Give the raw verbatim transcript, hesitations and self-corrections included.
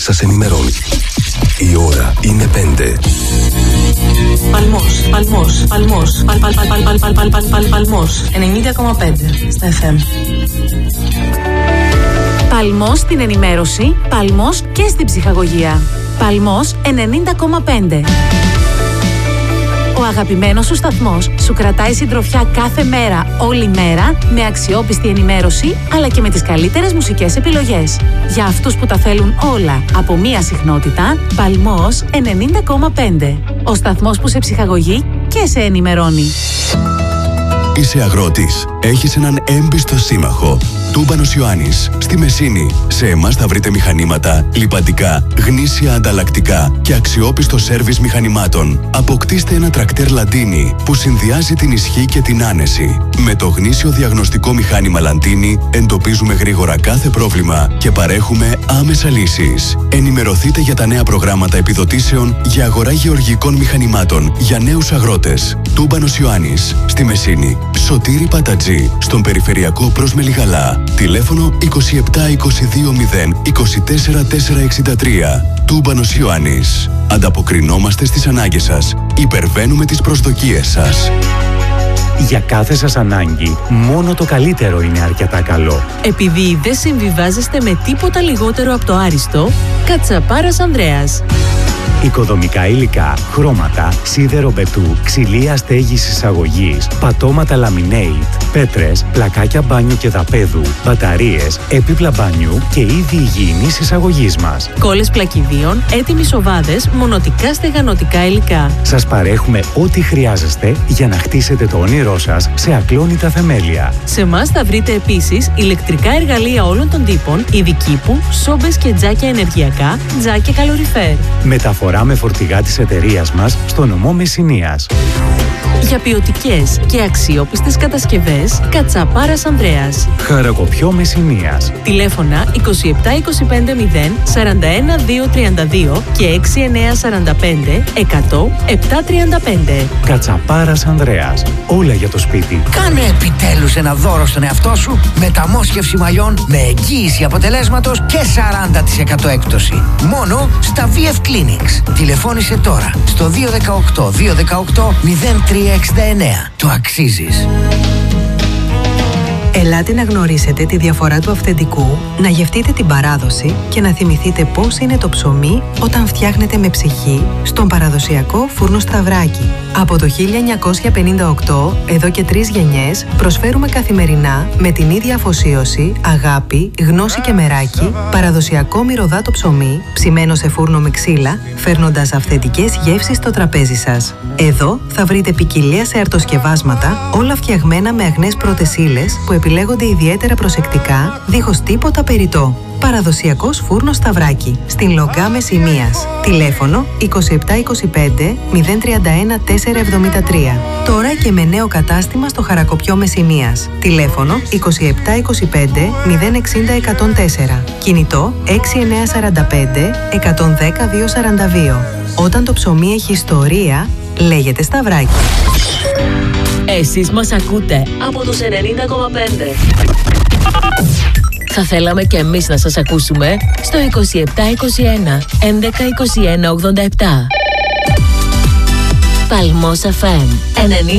σας ενημερώνει. Η ώρα είναι πέντε. Παλμός, Παλμός, Παλμός, Παλ, Παλ, Παλ, Παλ, Παλ, Παλ, Παλ, Παλ, Παλ, Παλμός, ενενήντα κόμμα πέντε στα εφ εμ. Παλμός στην ενημέρωση, Παλμός και στην ψυχαγωγία. Παλμός ενενήντα κόμμα πέντε. Ο αγαπημένος σου σταθμός σου κρατάει συντροφιά κάθε μέρα, όλη μέρα, με αξιόπιστη ενημέρωση, αλλά και με τις καλύτερες μουσικές επιλογές. Για αυτούς που τα θέλουν όλα από μία συχνότητα, Παλμός ενενήντα κόμμα πέντε. Ο σταθμός που σε ψυχαγωγεί και σε ενημερώνει. Είσαι αγρότης. Έχεις έναν έμπιστο σύμμαχο. Τούμπανος Ιωάννης. Στη Μεσίνη. Σε εμάς θα βρείτε μηχανήματα, λιπαντικά, γνήσια ανταλλακτικά και αξιόπιστο σέρβις μηχανημάτων. Αποκτήστε ένα τρακτέρ Λαντίνι που συνδυάζει την ισχύ και την άνεση. Με το γνήσιο διαγνωστικό μηχάνημα Λαντίνι εντοπίζουμε γρήγορα κάθε πρόβλημα και παρέχουμε άμεσα λύσεις. Ενημερωθείτε για τα νέα προγράμματα επιδοτήσεων για αγορά γεωργικών μηχανημάτων για νέους αγρότες. Τούμπανος Ιωάννης. Στη Μεσίνη. Σωτήρη Πατατζή. Στον περιφερειακό προς Μελιγαλά. Τηλέφωνο είκοσι επτά είκοσι δύο μηδέν είκοσι τέσσερα τετρακόσια εξήντα τρία. Τούμπανος Ιωάννης. Ανταποκρινόμαστε στις ανάγκες σας. Υπερβαίνουμε τις προσδοκίες σας. Για κάθε σας ανάγκη, μόνο το καλύτερο είναι αρκετά καλό. Επειδή δεν συμβιβάζεστε με τίποτα λιγότερο από το άριστο, Κατσαπάρας Ανδρέας. Οικοδομικά υλικά, χρώματα, σίδερο μπετού, ξυλία στέγης εισαγωγής, πατώματα laminate, πέτρες, πλακάκια μπάνιου και δαπέδου, μπαταρίες, έπιπλα μπάνιου και είδη υγιεινής εισαγωγής μας. Κόλλες πλακιδίων, έτοιμοι οβάδες, μονοτικά στεγανοτικά υλικά. Σας παρέχουμε ό,τι χρειάζεστε για να χτίσετε το όνειρό σας σε ακλόνητα θεμέλια. Σε εμάς θα βρείτε επίσης ηλεκτρικά εργαλεία όλων των τύπων, ειδικήπου, σόμπες και τζάκια ενεργειακά, τζάκια καλοριφέρ. Μεταφορά με φορτηγά της εταιρείας μας στο νομό Μεσσηνίας. Για ποιοτικές και αξιόπιστες κατασκευές, Κατσαπάρας Ανδρέας. Χαρακοπιό Μεσσηνίας. Τηλέφωνα είκοσι επτά είκοσι πέντε μηδέν σαράντα ένα δύο τριάντα δύο και έξι εννιά σαράντα πέντε εκατό επτά τριάντα πέντε. Κατσαπάρας Ανδρέας. Όλα για το σπίτι. Κάνε επιτέλους ένα δώρο στον εαυτό σου με μεταμόσχευση μαλλιών με εγγύηση αποτελέσματος και σαράντα τοις εκατό έκπτωση. Μόνο στα βι εφ Clinics. Τηλεφώνησε τώρα στο δύο ένα οκτώ δύο ένα οκτώ μηδέν τρία εξήντα εννέα. Το αξίζεις. Ελάτε να γνωρίσετε τη διαφορά του αυθεντικού, να γευτείτε την παράδοση και να θυμηθείτε πώς είναι το ψωμί όταν φτιάχνετε με ψυχή στον παραδοσιακό φούρνο Σταυράκι. Από το χίλια εννιακόσια πενήντα οκτώ, εδώ και τρεις γενιές, προσφέρουμε καθημερινά με την ίδια αφοσίωση, αγάπη, γνώση και μεράκι, παραδοσιακό μυρωδάτο ψωμί, ψημένο σε φούρνο με ξύλα, φέρνοντας αυθεντικές γεύσεις στο τραπέζι σας. Εδώ θα βρείτε ποικιλία σε αρτοσκευάσματα, όλα φτιαγμένα με αγνές πρώτες ύλες που επιλέγονται ιδιαίτερα προσεκτικά, δίχως τίποτα περιττό. Παραδοσιακός φούρνος Σταυράκι, στην Λογκά Μεσσηνίας. Τηλέφωνο είκοσι επτά είκοσι πέντε μηδέν τριάντα ένα τετρακόσια εβδομήντα τρία. Τώρα και με νέο κατάστημα στο Χαρακοπιό Μεσσηνίας. Τηλέφωνο είκοσι επτά είκοσι πέντε μηδέν εξήντα εκατόν τέσσερα. Κινητό έξι εννιά σαράντα πέντε εκατόν δέκα διακόσια σαράντα δύο. Όταν το ψωμί έχει ιστορία, λέγεται Σταυράκι. Εσείς μας ακούτε από τους ενενήντα κόμμα πέντε. Θα θέλαμε και εμείς να σας ακούσουμε στο είκοσι επτά είκοσι ένα έντεκα είκοσι ένα ογδόντα επτά. Παλμός εφ εμ ενενήντα